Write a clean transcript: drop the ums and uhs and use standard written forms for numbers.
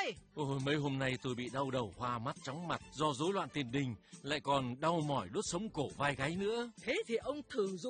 Ôi, mấy hôm nay tôi bị đau đầu, hoa mắt, chóng mặt do rối loạn tiền đình, lại còn đau mỏi đốt sống cổ vai gáy nữa. Thế thì ông thử